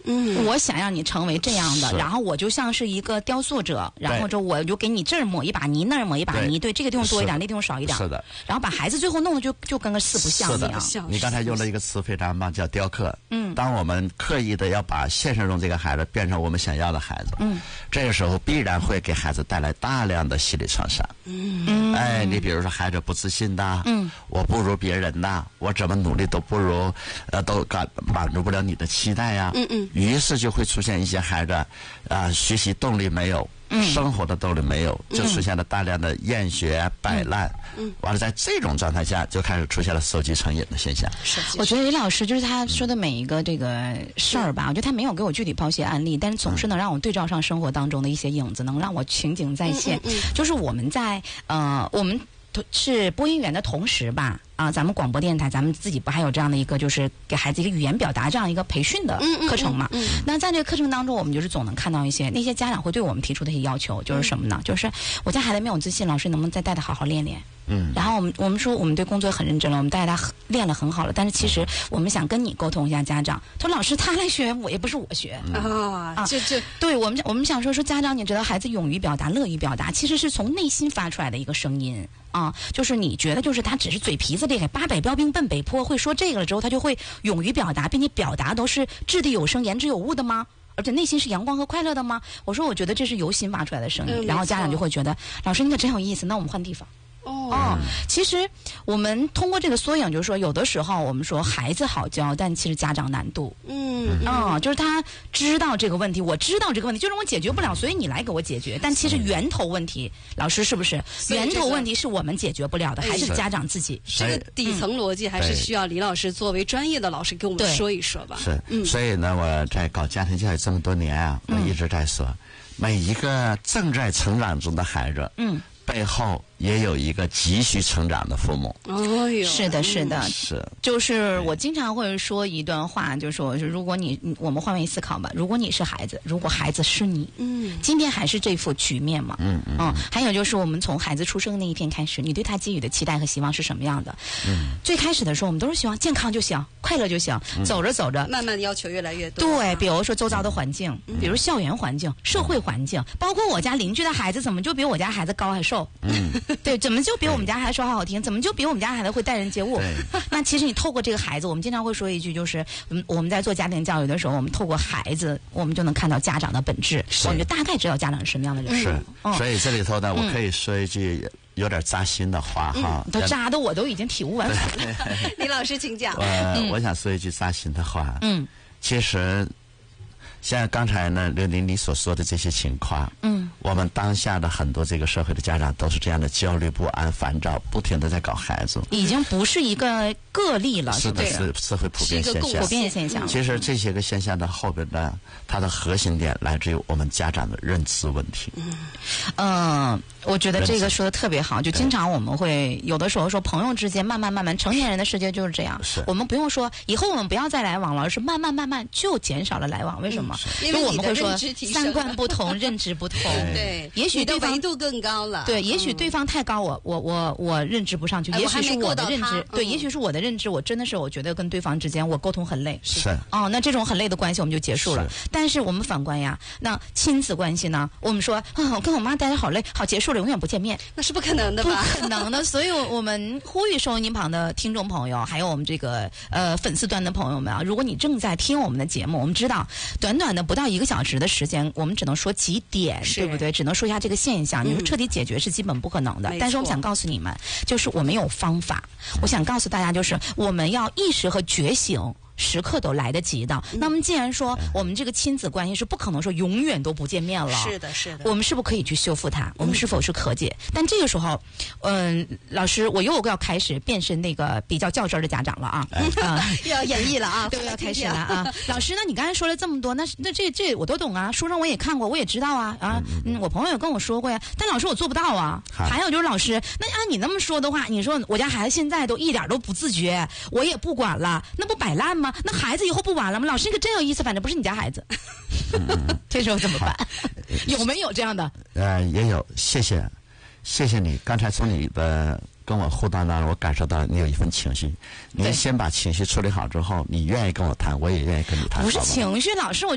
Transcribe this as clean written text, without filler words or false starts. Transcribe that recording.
我想让你成为这样的，然后我就像是一个雕塑者，然后我就给你这儿抹一把泥，那儿抹一把泥，对，这个地方多一点，那地方少一点， 是的。 然后把孩子最后弄得就跟个四不像一样。 你刚才用了一个词非常棒，叫雕刻。当我们刻意的要把现实中这个孩子变成我们想要的孩子，这个时候必然会给孩子带来大量的心理创伤。你比如说孩子不自信的，我不如别人的，我怎么努力都不如，都满足不了你的期待呀。于是就会出现一些孩子，学习动力没有。生活的动力没有，就出现了大量的厌学摆烂，完了在这种状态下就开始出现了手机成瘾的现象。 我觉得李老师就是他说的每一个这个事儿吧，我觉得他没有给我具体剖析案例，但是总是能让我对照上生活当中的一些影子，能让我情景再现。就是我们在我们是播音员的同时吧。咱们广播电台，咱们自己不还有这样的一个，就是给孩子一个语言表达这样一个培训的课程嘛？那在这个课程当中，我们就是总能看到一些那些家长会对我们提出的一些要求，就是什么呢？就是我家孩子没有自信，老师能不能再带他好好练练？然后我们说我们对工作很认真了，我们带他练了很好了，但是其实我们想跟你沟通一下家长。他说老师他来学，我也不是我学对我们想说家长，你知道孩子勇于表达、乐于表达，其实是从内心发出来的一个声音。就是你觉得就是他只是嘴皮子厉害，八百标兵奔北坡，会说这个了之后，他就会勇于表达，并且表达都是掷地有声、言之有物的吗？而且内心是阳光和快乐的吗？我说我觉得这是由心发出来的声音，然后家长就会觉得老师你可真有意思，那我们换地方。其实我们通过这个缩影，就是说，有的时候我们说孩子好教，但其实家长难度。就是他知道这个问题，我知道这个问题，就是我解决不了，所以你来给我解决。但其实源头问题，老师是不是？源头问题是我们解决不了的，还是家长自己？ 这个底层逻辑还是需要李老师作为专业的老师给我们说一说吧。 所以呢，我在搞家庭教育这么多年啊，我一直在说，每一个正在成长中的孩子，背后也有一个急需成长的父母。 是的，就是我经常会说一段话，就说如果我们换位思考吧，如果你是孩子，如果孩子是你，今天还是这副局面嘛？还有就是我们从孩子出生那一天开始，你对他给予的期待和希望是什么样的？最开始的时候，我们都是希望健康就行，快乐就行，走着走着， 慢慢要求越来越多。 对，比如说周遭的环境，比如校园环境、社会环境，包括我家邻居的孩子怎么就比我家孩子高还瘦？对，怎么就比我们家孩子说话好听？怎么就比我们家孩子会待人接物？那其实你透过这个孩子，我们经常会说一句，就是我们在做家庭教育的时候，我们透过孩子，我们就能看到家长的本质，我们就大概知道家长是什么样的人。 所以这里头呢，我可以说一句有点扎心的话哈， 都扎的我都已经体无完肤了。 李老师请讲。 我想说一句扎心的话。其实像刚才呢，刘玲你所说的这些情况，我们当下的很多这个社会的家长都是这样的焦虑不安、烦躁，不停的在搞孩子， 已经不是一个个例了， 是的，是社会普遍现象。 普遍现象。 其实这些个现象的后边呢，它的核心点来自于我们家长的认知问题。 我觉得这个说的特别好，就经常我们会有的时候说朋友之间慢慢，成年人的世界就是这样。我们不用说以后我们不要再来往了，而是慢慢就减少了来往。为什么？ 因为我们会说三观不同，认知不同。 对， 也许对方维度更高了。 对，也许对方太高，我认知不上去。也许是我的认知，对，也许是我的认知，我真的是我觉得跟对方之间我沟通很累。那这种很累的关系我们就结束了。但是我们反观呀，那亲子关系呢？我们说我跟我妈待着好累，好结束了，永远不见面， 那是不可能的吧？ 不可能的。所以我们呼吁收音机旁的听众朋友，还有我们这个粉丝端的朋友们啊，如果你正在听我们的节目，我们知道短短的不到1个小时的时间，我们只能说几点，对不对？只能说一下这个现象，你说彻底解决是基本不可能的。但是我们想告诉你们，就是我们有方法。我想告诉大家，就是我们要意识和觉醒。时刻都来得及的。那么既然说我们这个亲子关系是不可能说永远都不见面了， 是的，是的， 我们是不是可以去修复它？我们是否是可解？但这个时候，老师，我又要开始变身那个比较较真儿的家长了啊！ 又要演绎了啊！ 对，要开始了啊！老师，那你刚才说了这么多，那这我都懂啊，书上我也看过，我也知道啊我朋友也跟我说过呀。但老师，我做不到啊。还有就是老师，那按你那么说的话，你说我家孩子现在都一点都不自觉，我也不管了，那不摆烂吗？那孩子以后不玩了吗？老师，你可真有意思，反正不是你家孩子。这时候怎么办？有没有这样的？ 也有，谢谢你。刚才从你的跟我互动当中，我感受到你有一份情绪。你先把情绪处理好之后，你愿意跟我谈，我也愿意跟你谈。 不是情绪，老师，我